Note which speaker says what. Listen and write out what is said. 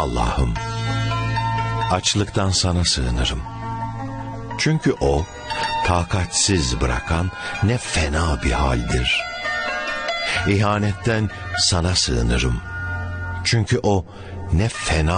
Speaker 1: Allah'ım, açlıktan sana sığınırım. Çünkü o, takatsiz bırakan ne fena bir haldir. İhanetten sana sığınırım. Çünkü o ne fena